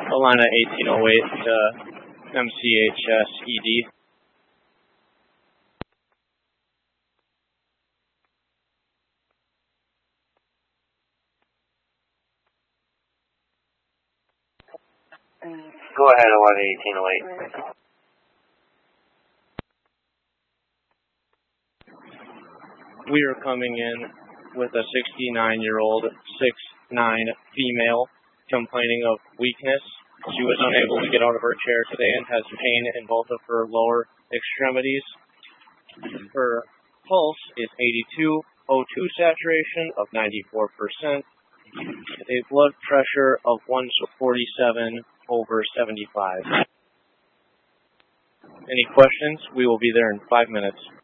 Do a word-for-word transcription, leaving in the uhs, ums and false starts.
Alana eighteen oh eight to M C H S E D. Go ahead, Alana eighteen oh eight. We are coming in with a sixty-nine-year-old, six nine female complaining of weakness. She was unable to get out of her chair today and has pain in both of her lower extremities. Her pulse is eighty-two, O two saturation of ninety-four percent, a blood pressure of one forty-seven over seventy-five. Any questions? We will be there in five minutes.